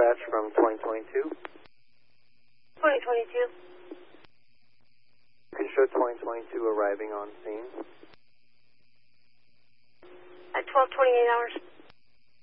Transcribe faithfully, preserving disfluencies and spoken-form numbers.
dispatch from twenty twenty-two. twenty twenty-two. Could you show twenty twenty-two arriving on scene? At twelve twenty-eight hours.